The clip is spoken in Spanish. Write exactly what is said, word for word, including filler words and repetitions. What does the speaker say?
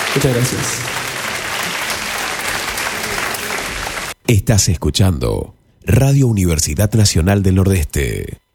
Muchas gracias. Estás escuchando Radio Universidad Nacional del Nordeste.